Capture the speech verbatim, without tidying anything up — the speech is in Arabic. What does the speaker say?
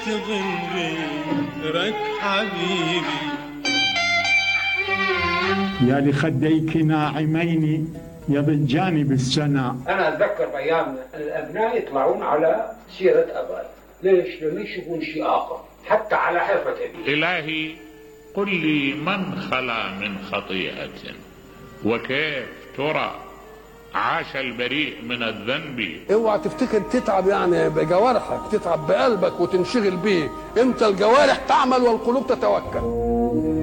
يشغل غيرك حبيبي. يا لخديك ناعمين يضجان بالسنا. أنا أتذكر بأيام الأبناء يطلعون على سيرة أبائي. ليش؟ لم يشوفون شيء آخر حتى على حرفة أبي. إلهي قل لي من خلا من خطيئة، وكيف ترى عاش البريء من الذنب. اوعى تفتكر تتعب يعني بجوارحك، تتعب بقلبك وتنشغل بيه. انت الجوارح تعمل والقلوب تتوكل.